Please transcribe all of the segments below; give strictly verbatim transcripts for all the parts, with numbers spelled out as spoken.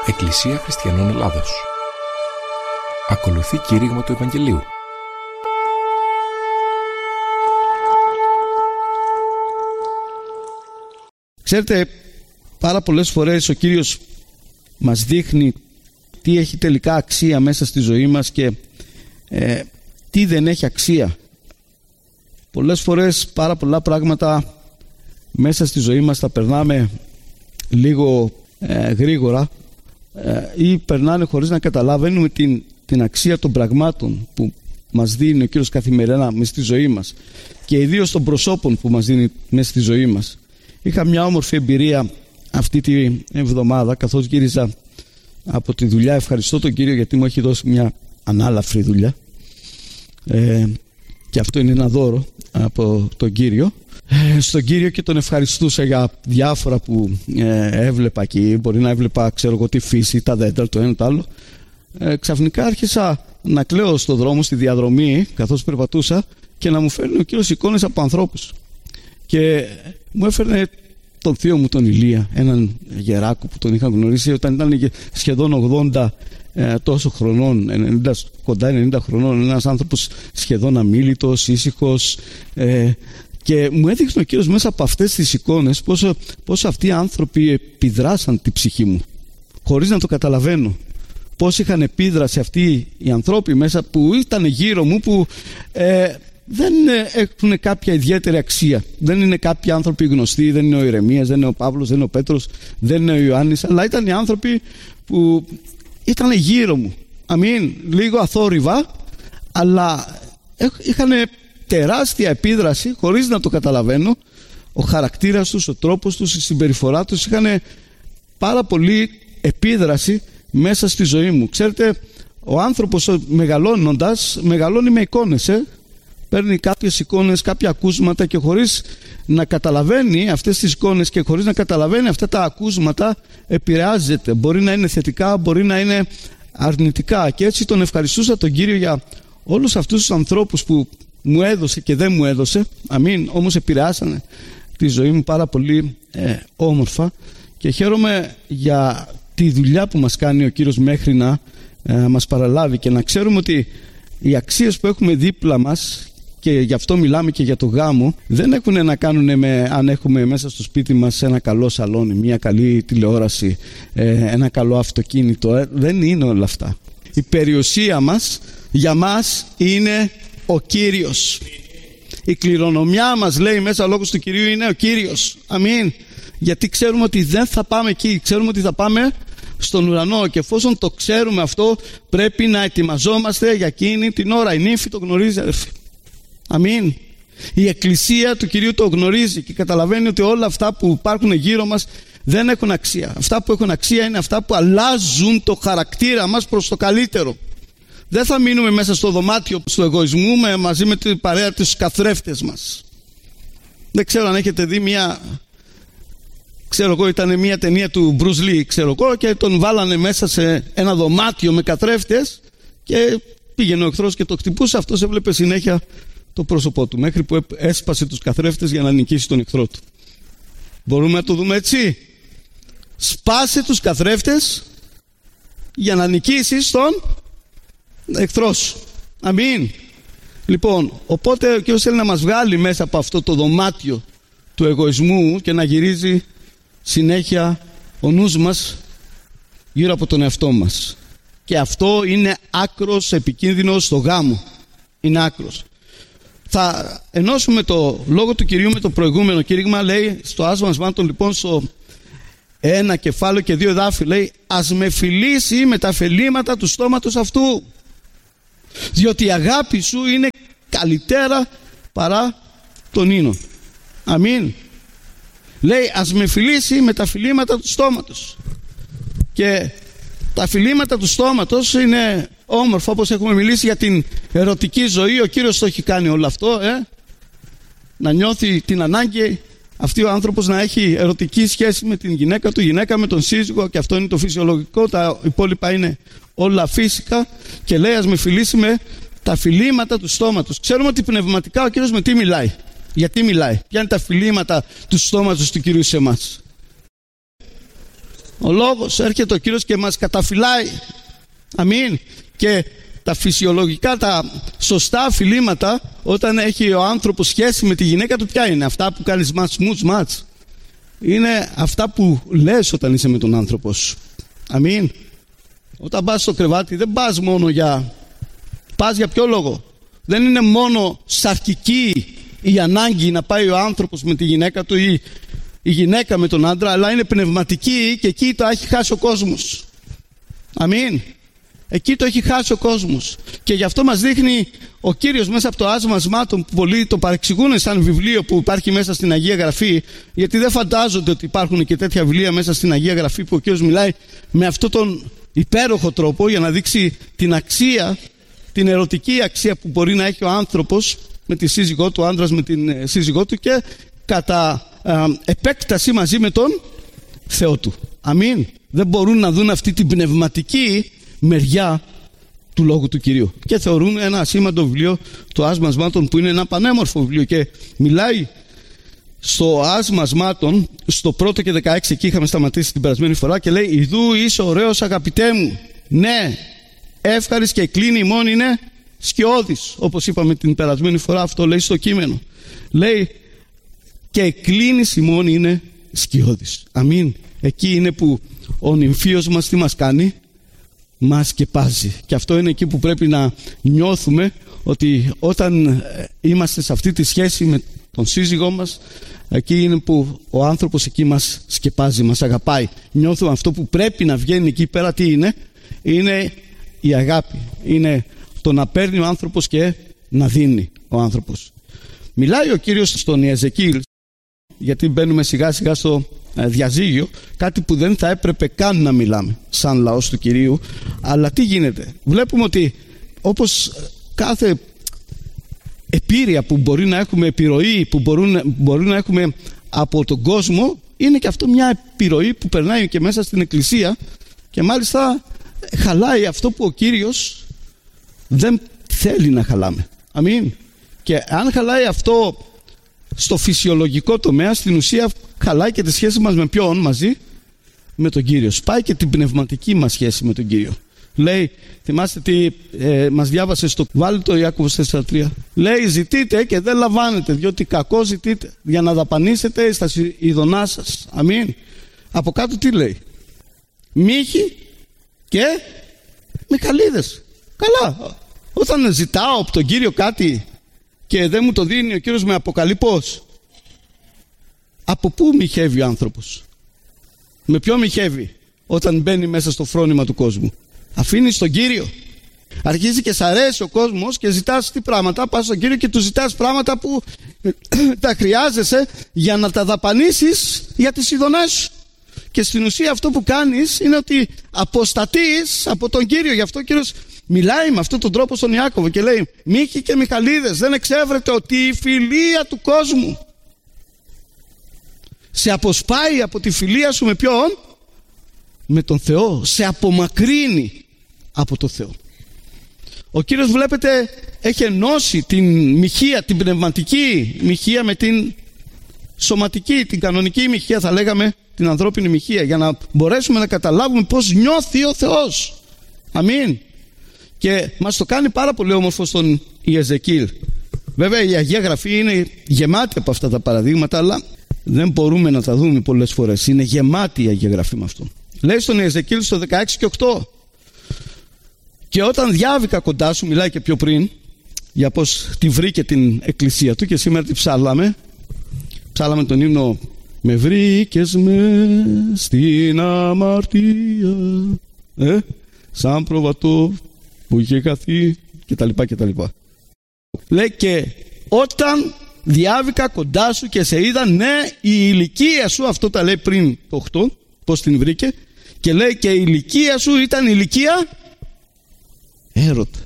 Εκκλησία Χριστιανών Ελλάδος. Ακολουθεί κήρυγμα του Ευαγγελίου. Ξέρετε, πάρα πολλές φορές ο Κύριος μας δείχνει τι έχει τελικά αξία μέσα στη ζωή μας και ε, τι δεν έχει αξία. Πολλές φορές πάρα πολλά πράγματα μέσα στη ζωή μας τα περνάμε λίγο ε, γρήγορα ε, ή περνάνε χωρίς να καταλαβαίνουμε την, την αξία των πραγμάτων που μας δίνει ο Κύριος καθημερινά μέσα στη ζωή μας και ιδίως των προσώπων που μας δίνει μέσα στη ζωή μας. Είχα μια όμορφη εμπειρία αυτή τη εβδομάδα καθώς γύριζα από τη δουλειά. Ευχαριστώ τον Κύριο γιατί μου έχει δώσει μια ανάλαφρη δουλειά ε, και αυτό είναι ένα δώρο από τον Κύριο. Ε, στον Κύριο και τον ευχαριστούσα για διάφορα που ε, έβλεπα εκεί. Μπορεί να έβλεπα, ξέρω εγώ, τη φύση, τα δέντρα, το ένα το άλλο. Ε, ξαφνικά άρχισα να κλαίω στο δρόμο, στη διαδρομή, καθώς περπατούσα και να μου φέρνει ο Κύριος εικόνες από ανθρώπους. Και μου έφερνε τον θείο μου τον Ηλία, έναν γεράκο που τον είχα γνωρίσει όταν ήταν σχεδόν ογδόντα ε, τόσο χρονών, ενενήντα, κοντά ενενήντα χρονών, ένας άνθρωπος σχεδόν αμίλητος, ήσυχος, ε, και μου έδειξε ο Κύριος μέσα από αυτές τις εικόνες πόσο, πόσο αυτοί οι άνθρωποι επιδράσαν την ψυχή μου χωρίς να το καταλαβαίνω. Πώς είχαν επίδραση αυτοί οι ανθρώποι μέσα που ήταν γύρω μου που ε, δεν έχουν κάποια ιδιαίτερη αξία. Δεν είναι κάποιοι άνθρωποι γνωστοί, δεν είναι ο Ιρεμίας, δεν είναι ο Παύλος, δεν είναι ο Πέτρος, δεν είναι ο Ιωάννης, αλλά ήταν οι άνθρωποι που ήταν γύρω μου. Αμήν, λίγο αθόρυβα, αλλά είχαν τεράστια επίδραση χωρίς να το καταλαβαίνω. Ο χαρακτήρας τους, ο τρόπος τους, η συμπεριφορά τους είχαν πάρα πολύ επίδραση μέσα στη ζωή μου. Ξέρετε, ο άνθρωπος μεγαλώνοντας μεγαλώνει με εικόνες, ε? Παίρνει κάποιες εικόνες, κάποια ακούσματα και χωρίς να καταλαβαίνει αυτές τις εικόνες και χωρίς να καταλαβαίνει αυτά τα ακούσματα επηρεάζεται. Μπορεί να είναι θετικά, μπορεί να είναι αρνητικά. Και έτσι τον ευχαριστούσα τον Κύριο για όλους αυτούς τους ανθρώπους που μου έδωσε και δεν μου έδωσε. Αμήν, όμως επηρεάσανε τη ζωή μου πάρα πολύ ε, όμορφα και χαίρομαι για τη δουλειά που μας κάνει ο Κύριος μέχρι να ε, μας παραλάβει και να ξέρουμε ότι οι αξίες που έχουμε δίπλα μας, και γι' αυτό μιλάμε και για το γάμο, δεν έχουν να κάνουν με αν έχουμε μέσα στο σπίτι μας ένα καλό σαλόνι, μια καλή τηλεόραση, ένα καλό αυτοκίνητο. Δεν είναι όλα αυτά. Η περιουσία μας για μας είναι ο Κύριος. Η κληρονομιά μας, λέει μέσα λόγος του Κυρίου, είναι ο Κύριος. Αμήν. Γιατί ξέρουμε ότι δεν θα πάμε εκεί, ξέρουμε ότι θα πάμε στον ουρανό και εφόσον το ξέρουμε αυτό πρέπει να ετοιμαζόμαστε για εκείνη την ώρα. Η νύφη το γνωρίζει, αδερφοί. Αμήν. Η Εκκλησία του Κυρίου το γνωρίζει και καταλαβαίνει ότι όλα αυτά που υπάρχουν γύρω μας δεν έχουν αξία. Αυτά που έχουν αξία είναι αυτά που αλλάζουν το χαρακτήρα μας προς το καλύτερο. Δεν θα μείνουμε μέσα στο δωμάτιο του εγωισμού με, μαζί με την παρέα τους καθρέφτες μας. Δεν ξέρω αν έχετε δει μια... Ξέρω εγώ, ήταν μια ταινία του Bruce Lee, ξέρω εγώ, και τον βάλανε μέσα σε ένα δωμάτιο με καθρέφτες και πήγαινε ο εχθρός και το χτυπούσε. Αυτός έβλεπε συνέχεια το πρόσωπό του, μέχρι που έσπασε τους καθρέφτες για να νικήσει τον εχθρό του. Μπορούμε να το δούμε έτσι. Σπάσε τους καθρέφτες για να νικήσεις τον εχθρό σου. Αμήν. Λοιπόν, οπότε ο Κύριος θέλει να μας βγάλει μέσα από αυτό το δωμάτιο του εγωισμού και να γυρίζει συνέχεια ο νους μας γύρω από τον εαυτό μας. Και αυτό είναι άκρος επικίνδυνο στο γάμο. Είναι άκρος. Θα ενώσουμε το λόγο του Κυρίου με το προηγούμενο κήρυγμα. Λέει στο άσμα μάτων, λοιπόν, στο ένα κεφάλαιο και δύο εδάφη, λέει, ας με φιλήσει με τα φελήματα του στόματος αυτού, διότι η αγάπη σου είναι καλύτερα παρά τον ίνο. Αμήν. Λέει, ας με φιλήσει με τα φιλήματα του στόματος. Και τα φιλήματα του στόματος είναι όμορφα, όπως έχουμε μιλήσει για την ερωτική ζωή. Ο Κύριος το έχει κάνει όλο αυτό, ε? Να νιώθει την ανάγκη αυτή ο άνθρωπος να έχει ερωτική σχέση με την γυναίκα του, γυναίκα με τον σύζυγο, και αυτό είναι το φυσιολογικό. Τα υπόλοιπα είναι όλα φύσικα. Και λέει, ας με φιλήσει με τα φιλήματα του στόματος. Ξέρουμε ότι πνευματικά ο Κύριος με τι μιλάει. Γιατί μιλάει, ποια είναι τα φιλήματα του στόματος του Κυρίου σε εμάς. Ο λόγος, έρχεται ο Κύριος και μας καταφυλάει. Αμήν. Και τα φυσιολογικά, τα σωστά φιλήματα, όταν έχει ο άνθρωπος σχέση με τη γυναίκα του, ποια είναι? Αυτά που κάνεις μάτς, μουτς, μάτς. Είναι αυτά που λες όταν είσαι με τον άνθρωπο σου. Αμήν. Όταν πας στο κρεβάτι δεν πας μόνο για... Πας για ποιο λόγο? Δεν είναι μόνο σαρκική η ανάγκη να πάει ο άνθρωπος με τη γυναίκα του ή η γυναίκα με τον άντρα, αλλά είναι πνευματική, και εκεί το έχει χάσει ο κόσμος. Αμήν. Εκεί το έχει χάσει ο κόσμος. Και γι' αυτό μας δείχνει ο Κύριος μέσα από το άσμα ασμάτων, που πολλοί το παρεξηγούν σαν βιβλίο που υπάρχει μέσα στην Αγία Γραφή, γιατί δεν φαντάζονται ότι υπάρχουν και τέτοια βιβλία μέσα στην Αγία Γραφή που ο Κύριος μιλάει με αυτόν τον υπέροχο τρόπο για να δείξει την αξία, την ερωτική αξία που μπορεί να έχει ο άνθρωπος με τη σύζυγό του, ο άντρας με την σύζυγό του, και κατά α, επέκταση μαζί με τον Θεό του. Αμήν. Δεν μπορούν να δουν αυτή την πνευματική μεριά του Λόγου του Κυρίου και θεωρούν ένα ασήμαντο βιβλίο, το άσμα ασμάτων, που είναι ένα πανέμορφο βιβλίο, και μιλάει στο άσμα ασμάτων, στο πρώτο και δεκαέξι, εκεί είχαμε σταματήσει την περασμένη φορά, και λέει: «Ιδού είσαι ωραίος αγαπητέ μου, ναι, εύχαρης και κλίνη ημών είναι σκιώδης». Όπως είπαμε την περασμένη φορά, αυτό λέει στο κείμενο. Λέει: «Και κλίνης ημών είναι σκιώδης». Αμήν. Εκεί είναι που ο νυμφίος μας τι μας κάνει? Μας σκεπάζει. Και αυτό είναι εκεί που πρέπει να νιώθουμε, ότι όταν είμαστε σε αυτή τη σχέση με τον σύζυγό μας, εκεί είναι που ο άνθρωπος εκεί μας σκεπάζει, μας αγαπάει. Νιώθουμε αυτό που πρέπει να βγαίνει εκεί πέρα. Τι είναι? Είναι η αγάπη. Είναι το να παίρνει ο άνθρωπος και να δίνει ο άνθρωπος. Μιλάει ο Κύριος στον Ιεζεκίλ, γιατί μπαίνουμε σιγά σιγά στο διαζύγιο, κάτι που δεν θα έπρεπε καν να μιλάμε σαν λαός του Κυρίου. Αλλά τι γίνεται? Βλέπουμε ότι όπως κάθε επίρρεια που μπορεί να έχουμε, επιρροή που μπορούν, μπορεί να έχουμε από τον κόσμο, είναι και αυτό μια επιρροή που περνάει και μέσα στην Εκκλησία, και μάλιστα χαλάει αυτό που ο Κύριος δεν θέλει να χαλάμε. Αμήν. Και αν χαλάει αυτό στο φυσιολογικό τομέα, στην ουσία χαλάει και τη σχέση μας με ποιον? Μαζί με τον Κύριο. Σπάει και την πνευματική μας σχέση με τον Κύριο. Λέει, θυμάστε τι ε, μας διάβασε στο... Βάλει το Ιάκωβος τέσσερα τρία. Λέει: «Ζητείτε και δεν λαμβάνετε, διότι κακό ζητείτε, για να δαπανίσετε στα ειδονά σας». Αμήν. Από κάτω τι λέει? Μύχη και μιχαλίδες. Καλά. Όταν ζητάω από τον Κύριο κάτι και δεν μου το δίνει ο Κύριος, με αποκαλεί πώς? Από πού μοιχεύει ο άνθρωπος? Με ποιο μοιχεύει όταν μπαίνει μέσα στο φρόνημα του κόσμου? Αφήνει τον Κύριο. Αρχίζει και σ' αρέσει ο κόσμος και ζητάς τι πράγματα? Πας στον Κύριο και του ζητάς πράγματα που τα χρειάζεσαι για να τα δαπανίσεις για τις ειδονές σου. Και στην ουσία αυτό που κάνεις είναι ότι αποστατείς από τον Κύριο. Γι' αυτό ο Κύριος μιλάει με αυτόν τον τρόπο στον Ιάκωβο και λέει: «Μύχη και μιχαλίδες, δεν εξεύρετε ότι η φιλία του κόσμου σε αποσπάει από τη φιλία σου με ποιον? Με τον Θεό. Σε απομακρύνει από τον Θεό». Ο Κύριος, βλέπετε, έχει ενώσει την μοιχεία, την πνευματική μοιχεία με την σωματική, την κανονική μοιχεία, θα λέγαμε, την ανθρώπινη μοιχεία, για να μπορέσουμε να καταλάβουμε πώς νιώθει ο Θεός. Αμήν. Και μας το κάνει πάρα πολύ όμορφο στον Ιεζεκίλ. Βέβαια η Αγία Γραφή είναι γεμάτη από αυτά τα παραδείγματα, αλλά δεν μπορούμε να τα δούμε πολλές φορές. Είναι γεμάτη η Αγία Γραφή με αυτό. Λέει στον Ιεζεκίλ στο δεκαέξι και οκτώ: «Και όταν διάβηκα κοντά σου», μιλάει και πιο πριν για πως τη βρήκε την εκκλησία του, και σήμερα τη ψάλαμε. Ψάλαμε τον ύμνο «Με βρήκες με στην αμαρτία, ε, σαν προβατό που είχε χαθεί», κτλ. κτλ. Λέει: «Και όταν διάβηκα κοντά σου και σε είδα, ναι, η ηλικία σου», αυτό τα λέει πριν το οκτώ, πως την βρήκε, και λέει: «Και η ηλικία σου ήταν ηλικία έρωτα».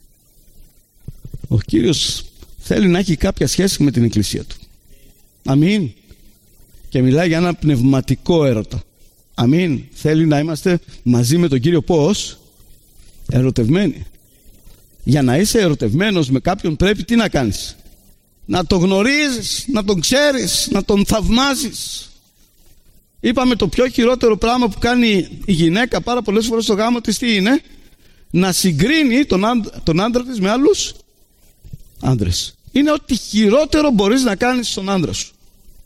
Ο Κύριος θέλει να έχει κάποια σχέση με την εκκλησία του. Αμήν. Και μιλάει για ένα πνευματικό έρωτα. Αμήν. Θέλει να είμαστε μαζί με τον Κύριο πώς? Ερωτευμένοι. Για να είσαι ερωτευμένος με κάποιον πρέπει τι να κάνεις? Να τον γνωρίζεις, να τον ξέρεις, να τον θαυμάζεις. Είπαμε το πιο χειρότερο πράγμα που κάνει η γυναίκα πάρα πολλές φορές στο γάμο της τι είναι? Να συγκρίνει τον άντρα, τον άντρα της με άλλους άντρες. Είναι ό,τι χειρότερο μπορείς να κάνεις στον άντρα σου.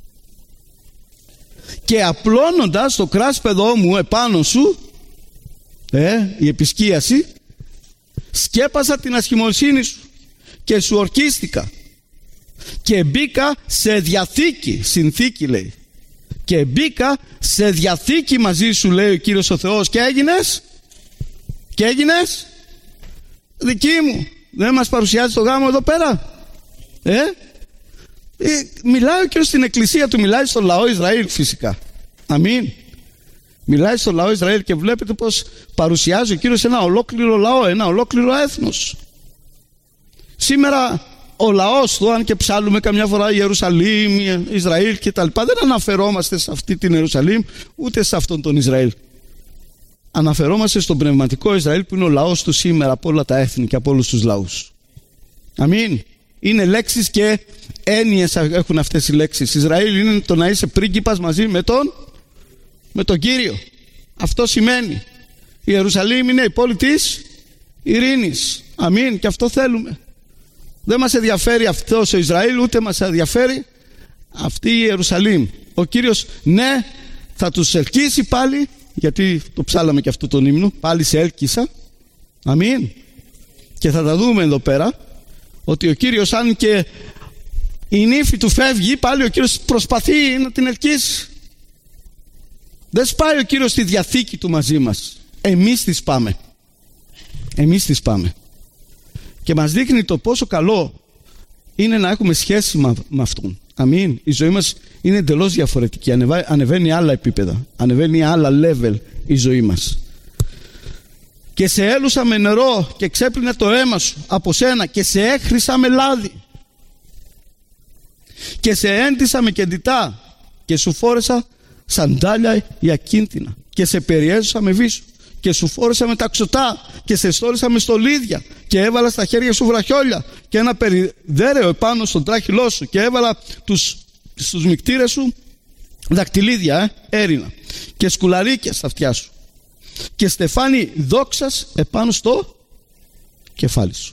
Και απλώνοντας το κράσπεδό μου επάνω σου, ε, η επισκίαση, σκέπασα την ασχημοσύνη σου και σου ορκίστηκα και μπήκα σε διαθήκη, συνθήκη λέει, και μπήκα σε διαθήκη μαζί σου, λέει ο Κύριος ο Θεός, και έγινες και έγινες δική μου. Δεν μας παρουσιάζει το γάμο εδώ πέρα? ε? ε μιλάει ο Κύριος στην εκκλησία του, μιλάει στο λαό Ισραήλ φυσικά. Αμήν. Μιλάει στο λαό Ισραήλ και βλέπετε πως παρουσιάζει ο Κύριος ένα ολόκληρο λαό, ένα ολόκληρο έθνος. Σήμερα ο λαός του, αν και ψάλουμε καμιά φορά Ιερουσαλήμ, Ισραήλ και τα λοιπά, δεν αναφερόμαστε σε αυτή την Ιερουσαλήμ ούτε σε αυτόν τον Ισραήλ. Αναφερόμαστε στον πνευματικό Ισραήλ που είναι ο λαός του σήμερα από όλα τα έθνη και από όλους τους λαούς. Αμήν. Είναι λέξεις και έννοιες έχουν αυτές οι λέξεις. Ισραήλ είναι το να είσαι πρίγκιπας μαζί με τον, με τον Κύριο. Αυτό σημαίνει. Η Ιερουσαλήμ είναι η πόλη της ειρήνης. Αμήν. Και αυτό θέλουμε. Δεν μας ενδιαφέρει αυτός ο Ισραήλ, ούτε μας ενδιαφέρει αυτή η Ιερουσαλήμ. Ο Κύριος, ναι, θα τους ελκύσει πάλι, γιατί το ψάλαμε και αυτό τον ύμνο, πάλι σε έλκυσα. Αμήν. Και θα τα δούμε εδώ πέρα, ότι ο Κύριος, αν και η νύφη του φεύγει, πάλι ο Κύριος προσπαθεί να την ελκύσει. Δεν σπάει ο Κύριος στη διαθήκη του μαζί μας. Εμείς τις πάμε. Εμείς τις πάμε. Και μας δείχνει το πόσο καλό είναι να έχουμε σχέση με αυτόν. Αμήν. Η ζωή μας είναι εντελώς διαφορετική. Ανεβαίνει άλλα επίπεδα. Ανεβαίνει άλλα level η ζωή μας. Και σε έλουσα με νερό και ξέπλυνα το αίμα σου από σένα και σε έχρισα με λάδι. Και σε έντυσα με κεντητά και σου φόρεσα σαντάλια ακίνθινα και σε περιέζωσα με βίσου. Και σου φόρεσα με ταξωτά και σε στόλισα με στολίδια και έβαλα στα χέρια σου βραχιόλια και ένα περιδέρεο επάνω στον τράχυλό σου και έβαλα τους, στους μικτήρες σου δακτυλίδια, ε, έρινα και σκουλαρίκια στα αυτιά σου και στεφάνι δόξας επάνω στο κεφάλι σου.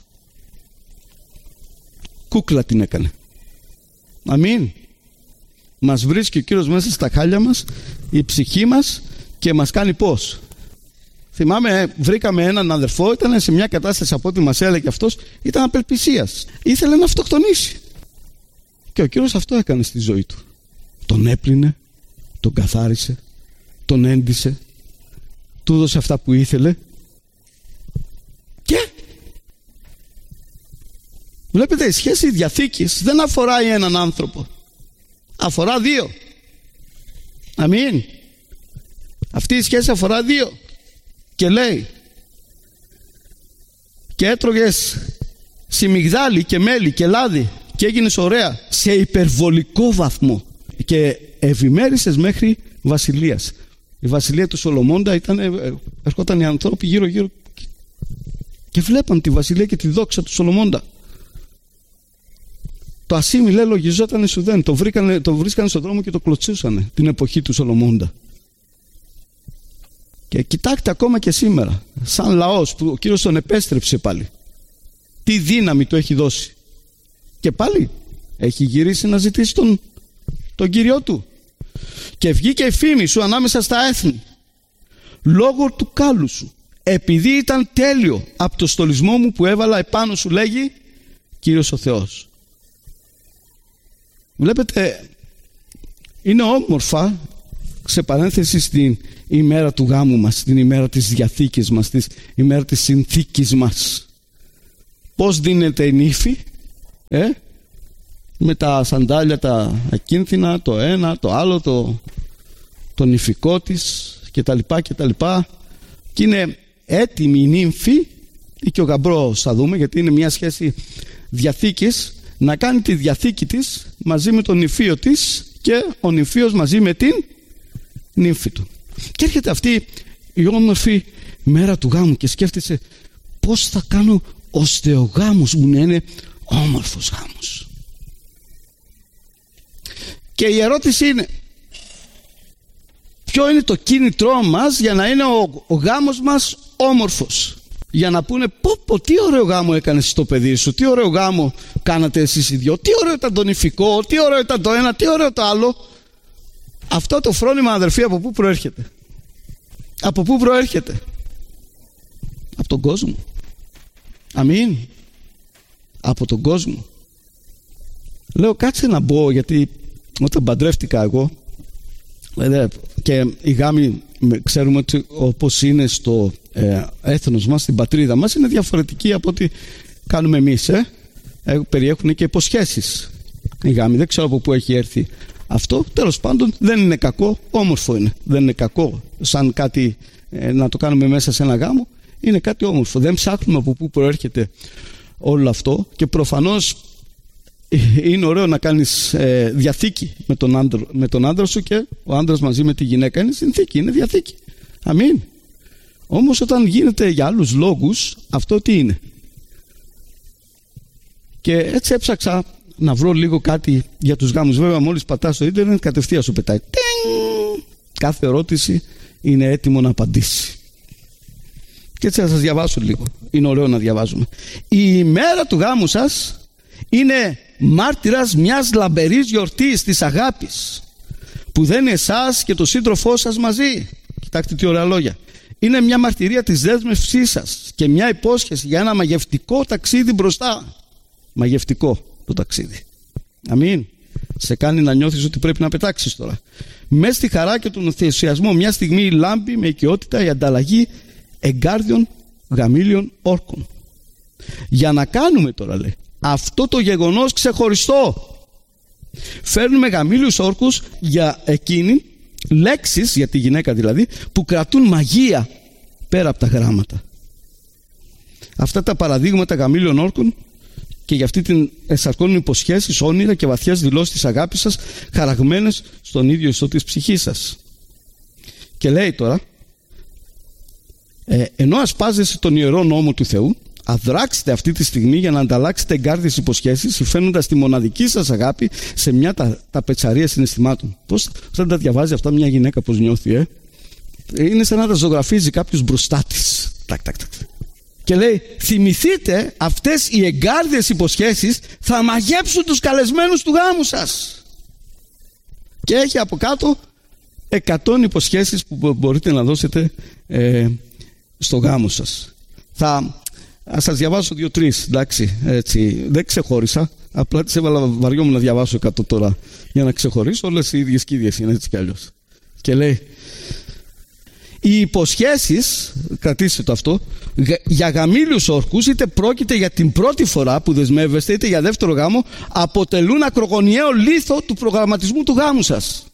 Κούκλα την έκανε. Αμήν. Μας βρίσκει ο Κύριος μέσα στα χάλια μας, η ψυχή μας, και μας κάνει πώς? Θυμάμαι, βρήκαμε έναν αδερφό, ήταν σε μια κατάσταση, από ό,τι μας έλεγε αυτός, ήταν απελπισίας. Ήθελε να αυτοκτονήσει. Και ο Κύριος αυτό έκανε στη ζωή του. Τον έπλυνε, τον καθάρισε, τον έντυσε, του έδωσε αυτά που ήθελε. Και βλέπετε, η σχέση διαθήκης δεν αφορά έναν άνθρωπο. Αφορά δύο. Αμήν. Αυτή η σχέση αφορά δύο. Και λέει, και έτρωγες σιμιγδάλι και μέλι και λάδι και έγινες ωραία σε υπερβολικό βαθμό και ευημέρισες μέχρι βασιλείας. Η βασιλεία του Σολομώντα ήταν, ερχόταν οι άνθρωποι γύρω γύρω και βλέπαν τη βασιλεία και τη δόξα του Σολομώντα. Το ασίμι, λέει, λογιζόταν Σουδέν, το, βρήκανε, το βρίσκανε στον δρόμο και το κλωτσούσανε την εποχή του Σολομώντα. Και κοιτάξτε ακόμα και σήμερα, σαν λαός που ο Κύριος τον επέστρεψε πάλι, τι δύναμη του έχει δώσει. Και πάλι έχει γυρίσει να ζητήσει τον, τον Κύριό του. Και βγήκε η φήμη σου ανάμεσα στα έθνη, λόγω του κάλου σου, επειδή ήταν τέλειο από το στολισμό μου που έβαλα επάνω σου, λέγει Κύριος ο Θεός. Βλέπετε, είναι όμορφα, σε παρένθεση, στην ημέρα του γάμου μας, την ημέρα της διαθήκης μας, την ημέρα της συνθήκης μας, πώς δίνεται η νύφη, ε? με τα σαντάλια τα ακίνθινα, το ένα, το άλλο, το, το νυφικό της και τα λοιπά και τα λοιπά, και είναι έτοιμη η νύμφη ή και ο γαμπρός, θα δούμε, γιατί είναι μια σχέση διαθήκης, να κάνει τη διαθήκη της μαζί με τον νυφίο της και ο νυφίος μαζί με την νύμφη του. Και έρχεται αυτή η όμορφη μέρα του γάμου και σκέφτεσαι, πώς θα κάνω ώστε ο γάμος μου να είναι όμορφος γάμος. Και η ερώτηση είναι, ποιο είναι το κίνητρό μας για να είναι ο, ο γάμος μας όμορφος. Για να πούνε πω πω τι ωραίο γάμο έκανες στο παιδί σου, τι ωραίο γάμο κάνατε εσείς οι δυο, τι ωραίο ήταν το νηφικό, τι ωραίο ήταν το ένα, τι ωραίο το άλλο. Αυτό το φρόνημα, αδερφοί, από πού προέρχεται? Από πού προέρχεται? Από τον κόσμο. Αμήν. Από τον κόσμο. Λέω κάτσε να μπω, γιατί όταν παντρεύτηκα εγώ, και οι γάμοι ξέρουμε ότι όπως είναι στο ε, έθνος μας, στην πατρίδα μας, είναι διαφορετική από ό,τι κάνουμε εμείς. Ε? Ε, περιέχουν και υποσχέσεις οι γάμοι. Δεν ξέρω από πού έχει έρθει αυτό. Τέλος πάντων δεν είναι κακό, όμορφο είναι. Δεν είναι κακό σαν κάτι ε, να το κάνουμε μέσα σε ένα γάμο. Είναι κάτι όμορφο. Δεν ψάχνουμε από πού προέρχεται όλο αυτό, και προφανώς είναι ωραίο να κάνεις ε, διαθήκη με τον, άντρα, με τον άντρα σου, και ο άντρας μαζί με τη γυναίκα. Είναι συνθήκη, είναι διαθήκη. Αμήν. Όμως όταν γίνεται για άλλους λόγους, αυτό τι είναι? Και έτσι έψαξα να βρω λίγο κάτι για τους γάμους. Βέβαια μόλις πατάς στο ίντερνετ κατευθείαν σου πετάει τινγκ. Κάθε ερώτηση είναι έτοιμο να απαντήσει. Και έτσι θα σας διαβάσω λίγο. Είναι ωραίο να διαβάζουμε. Η ημέρα του γάμου σας είναι μάρτυρας μιας λαμπερής γιορτής της αγάπης που δένει εσάς και τον σύντροφό σας μαζί. Κοιτάξτε τι ωραία λόγια. Είναι μια μαρτυρία της δέσμευσής σας και μια υπόσχεση για ένα μαγευτικό ταξίδι μπροστά. Μαγευτικό το ταξίδι. Αμήν. Σε κάνει να νιώθεις ότι πρέπει να πετάξεις τώρα. Μες στη χαρά και τον ενθουσιασμό μια στιγμή λάμπει με οικειότητα η ανταλλαγή εγκάρδιων γαμήλιων όρκων. Για να κάνουμε τώρα, λέει, αυτό το γεγονός ξεχωριστό, φέρνουμε γαμήλιους όρκους για εκείνη, λέξεις για τη γυναίκα δηλαδή, που κρατούν μαγεία πέρα από τα γράμματα. Αυτά τα παραδείγματα γαμήλιων όρκων και για αυτή την εσαρκώνουν υποσχέσεις, όνειρα και βαθιές δηλώσεις της αγάπης σας, χαραγμένες στον ίδιο ιστό της ψυχής σας. Και λέει τώρα, ε, ενώ ασπάζεσαι τον ιερό νόμο του Θεού, αδράξτε αυτή τη στιγμή για να ανταλλάξετε εγκάρδιες υποσχέσεις, υφαίνοντας τη μοναδική σας αγάπη σε μια τα, ταπετσαρία συναισθημάτων. Πώς θα τα διαβάζει αυτά μια γυναίκα, πώς νιώθει, ε? Είναι σαν να τα ζωγραφίζει κάποιος μπροστά της. Τακ, τακ, τακ. Και λέει, θυμηθείτε, αυτές οι εγκάρδιες υποσχέσεις θα μαγέψουν τους καλεσμένους του γάμου σας. Και έχει από κάτω εκατό υποσχέσεις που μπορείτε να δώσετε ε, στο γάμο σας. Θα ας σας διαβάσω δύο-τρεις, εντάξει, έτσι, δεν ξεχώρισα, απλά τις έβαλα, βαριόμουν να διαβάσω εκατό τώρα για να ξεχωρίσω, όλες οι ίδιες και ίδιες είναι, έτσι κι αλλιώς. Και λέει, οι υποσχέσεις, κρατήστε το αυτό, για γαμήλιους όρκους, είτε πρόκειται για την πρώτη φορά που δεσμεύεστε, είτε για δεύτερο γάμο, αποτελούν ακρογωνιαίο λίθο του προγραμματισμού του γάμου σας.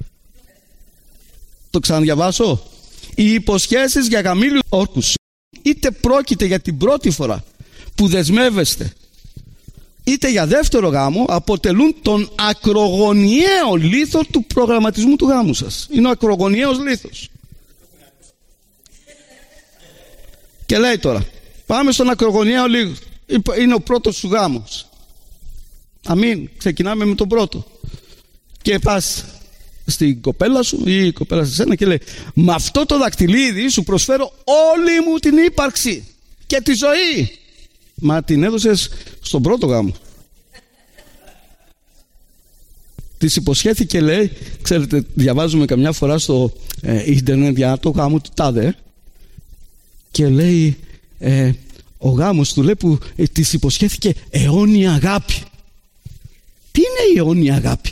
Το ξαναδιαβάσω. Οι υποσχέσεις για γαμήλιους όρκους, είτε πρόκειται για την πρώτη φορά που δεσμεύεστε, είτε για δεύτερο γάμο, αποτελούν τον ακρογωνιαίο λίθο του προγραμματισμού του γάμου σας. Είναι ο ακρογωνιαίος λίθος. Και λέει τώρα, πάμε στον ακρογωνιαίο λίθο. Είναι ο πρώτος σου γάμος. Αμήν. Ξεκινάμε με τον πρώτο. Και πας στην κοπέλα σου ή η κοπέλα σε σένα και λέει, με αυτό το δακτυλίδι σου προσφέρω όλη μου την ύπαρξη και τη ζωή. Μα την έδωσες στον πρώτο γάμο. Της υποσχέθηκε, λέει, ξέρετε, διαβάζουμε καμιά φορά στο ε, ίντερνετ για το γάμο του τάδε, και λέει ε, ο γάμος του, λέει, που ε, της υποσχέθηκε αιώνια αγάπη. Τι είναι η αιώνια αγάπη?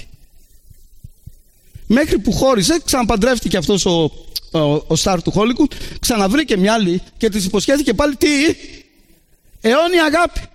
Μέχρι που χώρισε, ξαναπαντρεύτηκε αυτός ο, ο, ο στάρ του Χόλικου, ξαναβρήκε μια άλλη και της υποσχέθηκε πάλι τι? Αιώνια αγάπη.